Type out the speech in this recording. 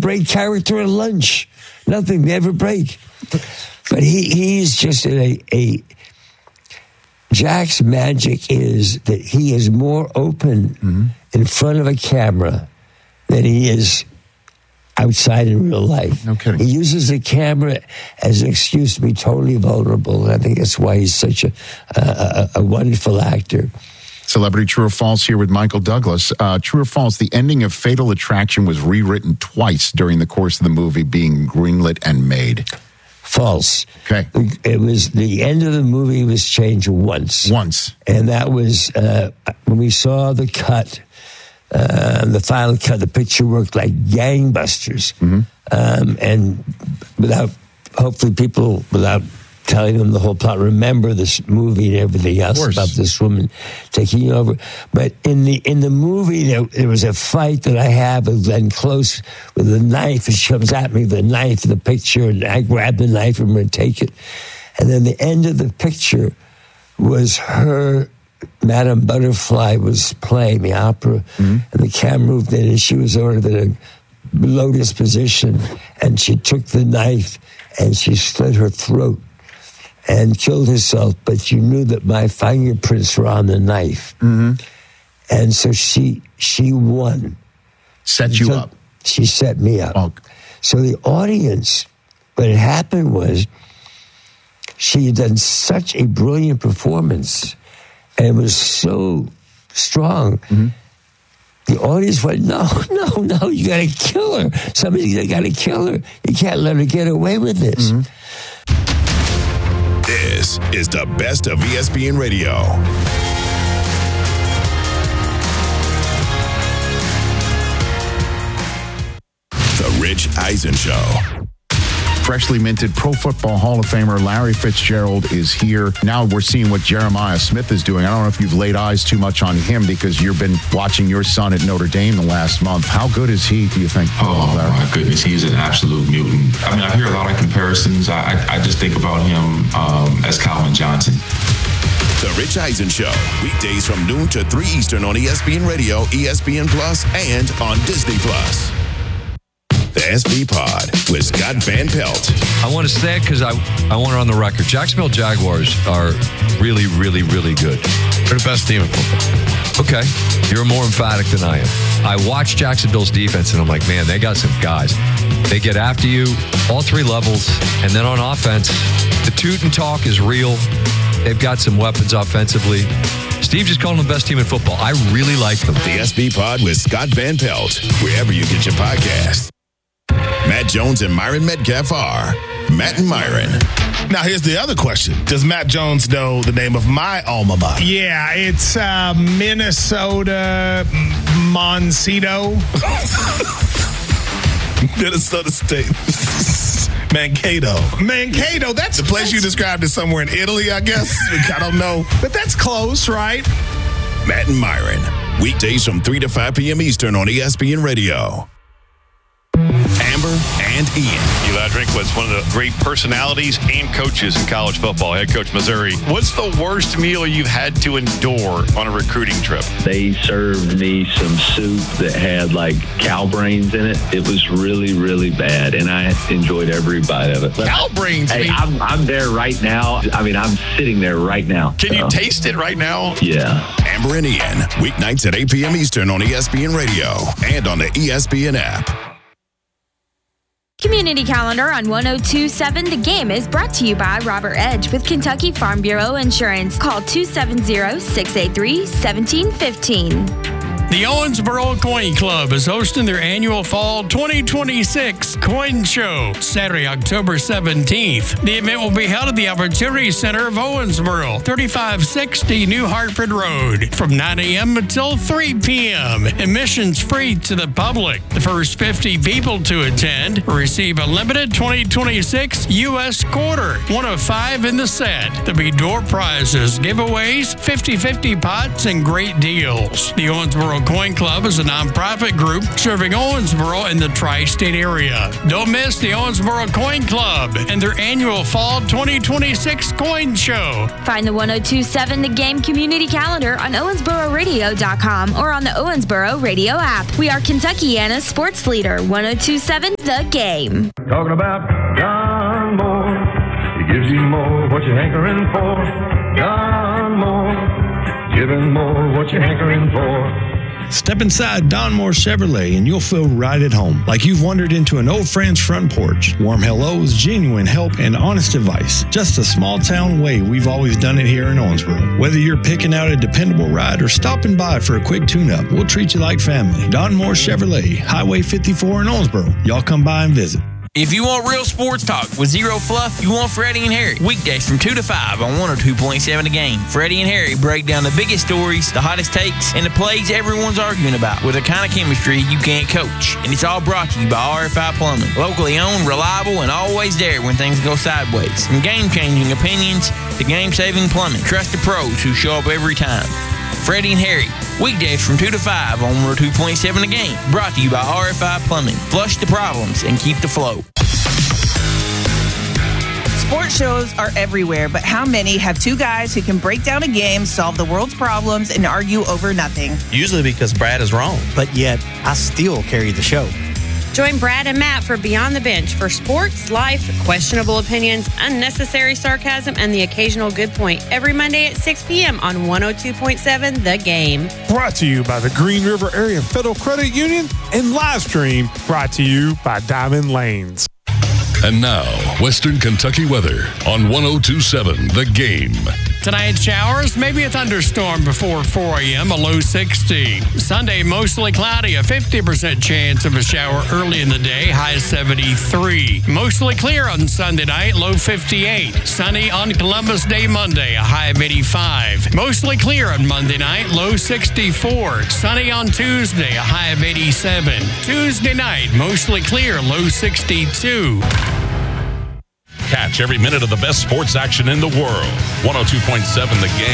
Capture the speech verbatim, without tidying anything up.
break character at lunch. Nothing, never break. But he he's just a, a Jack's magic is that he is more open mm-hmm. in front of a camera than he is outside in real life. No kidding. He uses the camera as an excuse to be totally vulnerable, and I think that's why he's such a a, a wonderful actor. Celebrity True or False here with Michael Douglas. Uh, true or false, the ending of Fatal Attraction was rewritten twice during the course of the movie being greenlit and made. False. Okay. It was, the end of the movie was changed once. Once. And that was, uh, when we saw the cut, uh, the final cut, the picture worked like gangbusters. Mm-hmm. Um, and without, hopefully people, without telling them the whole plot, remember this movie and everything else about this woman taking over. But in the in the movie, there, there was a fight that I have with Glenn Close with a knife, and she comes at me with a knife in the picture, and I grab the knife and I'm going to take it. And then the end of the picture was her, Madame Butterfly was playing the opera, mm-hmm. and the camera moved in, and she was sort of in a lotus position, and she took the knife and she slit her throat and killed herself, but you knew that my fingerprints were on the knife. Mm-hmm. And so she she won. Set you so up. She set me up. Oh. So the audience, what had happened was she had done such a brilliant performance and it was so strong. Mm-hmm. The audience went, no, no, no, you got to kill her. Somebody's got to kill her. You can't let her get away with this. Mm-hmm. This is the best of E S P N Radio. The Rich Eisen Show. Freshly minted Pro Football Hall of Famer Larry Fitzgerald is here. Now we're seeing what Jeremiah Smith is doing. I don't know if you've laid eyes too much on him because you've been watching your son at Notre Dame the last month. How good is he, do you think? Oh, Larry? My goodness. He's an absolute mutant. I mean, I hear a lot of comparisons. I, I, I just think about him um, as Calvin Johnson. The Rich Eisen Show. Weekdays from noon to three Eastern on E S P N Radio, E S P N Plus, and on Disney Plus. The S B Pod with Scott Van Pelt. I want to say it because I, I want it on the record. Jacksonville Jaguars are really, really, really good. They're the best team in football. Okay, you're more emphatic than I am. I watch Jacksonville's defense and I'm like, man, they got some guys. They get after you, all three levels, and then on offense, the toot and talk is real. They've got some weapons offensively. Steve just called them the best team in football. I really like them. The S B Pod with Scott Van Pelt, wherever you get your podcast. Matt Jones and Myron Metcalf are Matt and Myron. Now, here's the other question. Does Matt Jones know the name of my alma mater? Yeah, it's uh, Minnesota Moncito. Minnesota State. Mankato. Mankato, that's... The place that's, you described is somewhere in Italy, I guess. I don't know. But that's close, right? Matt and Myron. Weekdays from three to five p.m. Eastern on E S P N Radio. Amber and Ian. Eli Drinkwitz, one of the great personalities and coaches in college football, head coach Missouri. What's the worst meal you've had to endure on a recruiting trip? They served me some soup that had like cow brains in it. It was really, really bad, and I enjoyed every bite of it. But, cow brains? Hey, I'm, I'm there right now. I mean, I'm sitting there right now. Can so. you taste it right now? Yeah. Amber and Ian, weeknights at eight p.m. Eastern on E S P N Radio and on the E S P N app. Community Calendar on one oh two point seven The Game is brought to you by Robert Edge with Kentucky Farm Bureau Insurance. Call two seven zero, six eight three, one seven one five. The Owensboro Coin Club is hosting their annual Fall twenty twenty-six Coin Show, Saturday, October seventeenth. The event will be held at the Opportunity Center of Owensboro, thirty-five sixty New Hartford Road, from nine a.m. until three p.m. Admissions free to the public. The first fifty people to attend receive a limited twenty twenty-six U S quarter, one of five in the set. There'll be door prizes, giveaways, fifty-fifty pots, and great deals. The Owensboro Owensboro Coin Club is a nonprofit group serving Owensboro and the tri-state area. Don't miss the Owensboro Coin Club and their annual Fall twenty twenty-six Coin Show. Find the one oh two point seven The Game community calendar on owensboro radio dot com or on the Owensboro Radio app. We are Kentuckiana's sports leader, one oh two point seven The Game. Talking about Don Moore. He gives you more what you're hankering for. Don Moore. Giving more what you're hankering for. Step inside Don Moore Chevrolet and you'll feel right at home, like you've wandered into an old friend's front porch. Warm hellos, genuine help, and honest advice. Just a small town way we've always done it here in Owensboro. Whether you're picking out a dependable ride or stopping by for a quick tune-up, we'll treat you like family. Don Moore Chevrolet, Highway fifty-four in Owensboro. Y'all come by and visit. If you want real sports talk with zero fluff, you want Freddie and Harry. Weekdays from two to five on one oh two point seven The Game. Freddie and Harry break down the biggest stories, the hottest takes, and the plays everyone's arguing about with a kind of chemistry you can't coach. And it's all brought to you by R F I Plumbing. Locally owned, reliable, and always there when things go sideways. From game-changing opinions to game-saving plumbing. Trust the pros who show up every time. Freddie and Harry, weekdays from two to five on one oh two point seven The Game. Brought to you by R F I Plumbing. Flush the problems and keep the flow. Sports shows are everywhere, but how many have two guys who can break down a game, solve the world's problems, and argue over nothing? Usually because Brad is wrong, but yet I still carry the show. Join Brad and Matt for Beyond the Bench for sports, life, questionable opinions, unnecessary sarcasm, and the occasional good point every Monday at six p.m. on one oh two point seven The Game. Brought to you by the Green River Area Federal Credit Union and live stream brought to you by Diamond Lanes. And now, Western Kentucky weather on one oh two point seven The Game. Tonight, showers, maybe a thunderstorm before four a.m., a low sixty. Sunday, mostly cloudy, a fifty percent chance of a shower early in the day, high seventy-three. Mostly clear on Sunday night, low fifty-eight. Sunny on Columbus Day Monday, a high of eighty-five. Mostly clear on Monday night, low sixty-four. Sunny on Tuesday, a high of eighty-seven. Tuesday night, mostly clear, low sixty-two. Catch every minute of the best sports action in the world. one oh two point seven The Game.